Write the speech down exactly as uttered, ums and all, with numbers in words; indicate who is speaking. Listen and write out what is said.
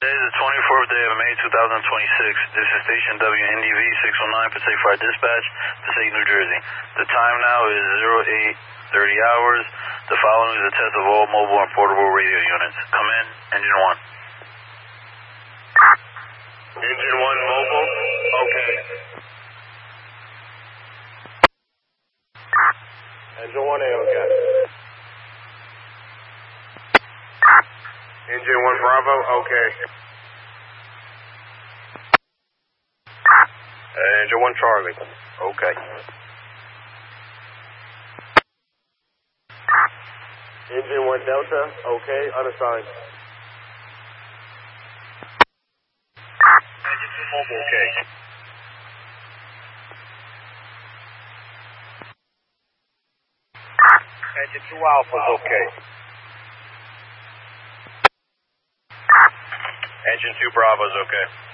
Speaker 1: Today is the twenty-fourth day of May two thousand twenty-six. This is station W N D V six oh nine Passaic Fire Dispatch, Passaic, New Jersey. The time now is zero eight thirty hours. The following is a test of all mobile and portable radio units. Come in, engine one. Engine one mobile, okay. Engine one A, okay. Engine one Bravo, okay. Engine one Charlie, okay. Engine one Delta, okay, unassigned. Engine two Mobile, okay. Engine two Alpha's okay. Engine two Bravo's okay.